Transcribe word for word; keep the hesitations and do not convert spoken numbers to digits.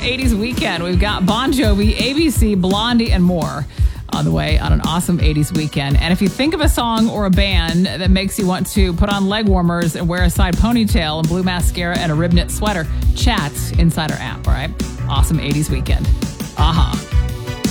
eighties weekend. We've got Bon Jovi, A B C, Blondie, and more on the way on an awesome eighties weekend. And if you think of a song or a band that makes you want to put on leg warmers and wear a side ponytail and blue mascara and a rib knit sweater, chat inside our app, all right? Awesome eighties weekend. Uh-huh.